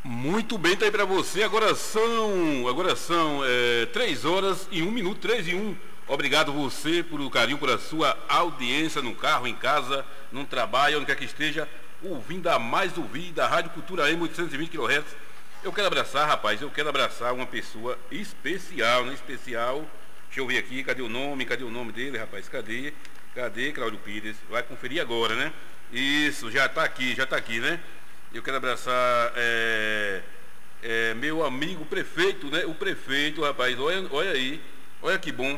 Muito bem, tá aí pra você. Agora são 3 horas e 1 minuto, 3 e 1. Obrigado você pelo carinho, por a sua audiência no carro, em casa, no trabalho, onde quer que esteja, ouvindo a mais ouvida, a Rádio Cultura M 820 kHz. Eu quero abraçar, rapaz, uma pessoa especial, né? Especial. Deixa eu ver aqui, cadê o nome dele, rapaz? Cadê Cláudio Pires? Vai conferir agora, né? Isso, já tá aqui, né? Eu quero abraçar meu amigo prefeito, né? O prefeito, rapaz, olha aí, olha que bom.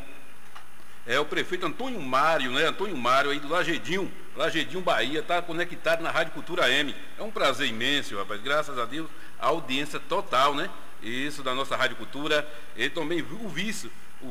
É o prefeito Antônio Mário, né? Antônio Mário aí do Lagedinho, Bahia, tá conectado na Rádio Cultura M. É um prazer imenso, rapaz, graças a Deus, a audiência total, né? Isso, da nossa Rádio Cultura. Ele também viu o vice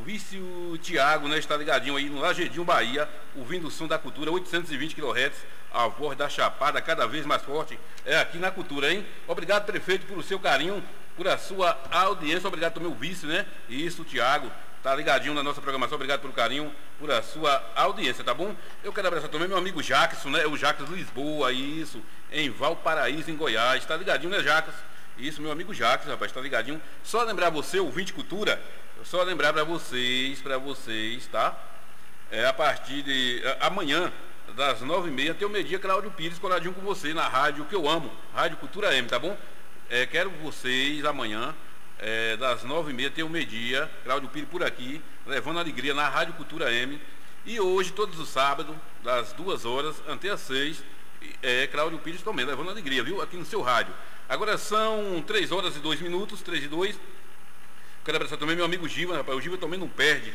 o Tiago, né? Está ligadinho aí no Lagedinho, Bahia, ouvindo o som da cultura, 820 kHz, a voz da Chapada cada vez mais forte, é aqui na cultura, hein? Obrigado, prefeito, pelo seu carinho, por a sua audiência, obrigado também o vice, né? Isso, o Tiago, tá ligadinho na nossa programação, obrigado pelo carinho, por a sua audiência, tá bom? Eu quero abraçar também meu amigo Jackson, né? O Jackson Lisboa, isso, em Valparaíso, em Goiás, tá ligadinho, né, Jackson? Isso, meu amigo Jackson, rapaz, tá ligadinho. Só lembrar você, ouvinte cultura, só lembrar para vocês, tá? A partir de amanhã, das 9h30, tem o meio-dia, Cláudio Pires coladinho com você na rádio que eu amo, Rádio Cultura M, tá bom? Quero vocês amanhã, das 9h30, tem o meio-dia, Cláudio Pires por aqui, levando alegria na Rádio Cultura M. E hoje, todos os sábados, das 2h até as 6h, Cláudio Pires também, levando alegria, viu? Aqui no seu rádio. Agora são 3 horas e 2 minutos, 3 e 2. Quero abraçar também meu amigo Giva, rapaz. O Giva também não perde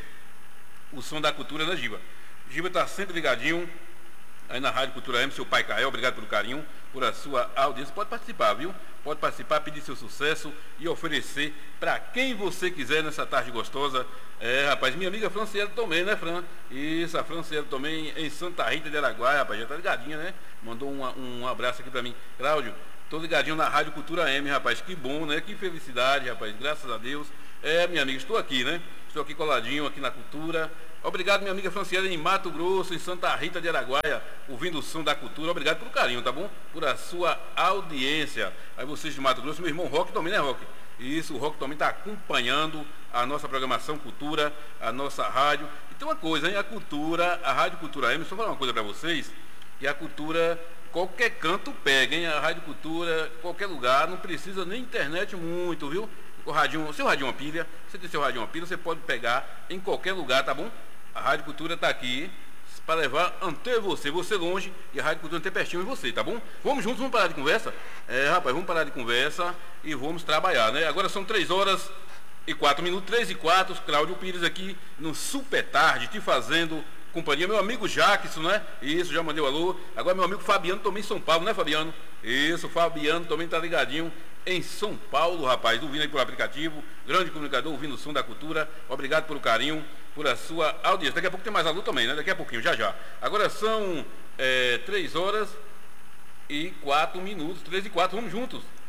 o som da cultura, né, Giva? Giva está sempre ligadinho aí na Rádio Cultura M, seu pai Cael, obrigado pelo carinho, por a sua audiência. Pode participar, viu? Pode participar, pedir seu sucesso e oferecer para quem você quiser nessa tarde gostosa. Rapaz, minha amiga Franciela também, né, Fran? Isso, a Franciela também em Santa Rita de Araguaia, rapaz, já tá ligadinha, né? Mandou um abraço aqui para mim. Cláudio, tô ligadinho na Rádio Cultura M, rapaz, que bom, né? Que felicidade, rapaz, graças a Deus. Minha amiga, estou aqui, né? Estou aqui coladinho, aqui na cultura. Obrigado, minha amiga Franciela, em Mato Grosso, em Santa Rita de Araguaia, ouvindo o som da cultura. Obrigado pelo carinho, tá bom? Por a sua audiência. Aí vocês de Mato Grosso, meu irmão Roque também, né, Roque? Isso, o Roque também está acompanhando a nossa programação Cultura, a nossa rádio. E tem uma coisa, hein? A cultura, a Rádio Cultura M, só falar uma coisa para vocês, que a cultura, qualquer canto pega, hein? A Rádio Cultura, qualquer lugar, não precisa nem internet muito, viu? Seu radinho uma pilha, você tem seu radinho uma pilha, você pode pegar em qualquer lugar, tá bom? A Rádio Cultura está aqui para levar ante você longe e a Rádio Cultura até pertinho de você, tá bom? Vamos juntos, vamos parar de conversa? Rapaz, vamos parar de conversa e vamos trabalhar, né? Agora são 3 horas e 4 minutos, 3 e 4, Cláudio Pires aqui no Super Tarde, te fazendo companhia. Meu amigo Jackson, né? Isso, já mandei o alô. Agora meu amigo Fabiano também em São Paulo, né, Fabiano? Isso, Fabiano também tá ligadinho em São Paulo, rapaz, ouvindo aí pelo aplicativo, grande comunicador, ouvindo o som da cultura. Obrigado pelo carinho, por a sua audiência. Daqui a pouco tem mais alô também, né? Daqui a pouquinho, já. Agora são 3 horas e 4 minutos, 3 e 4, vamos juntos.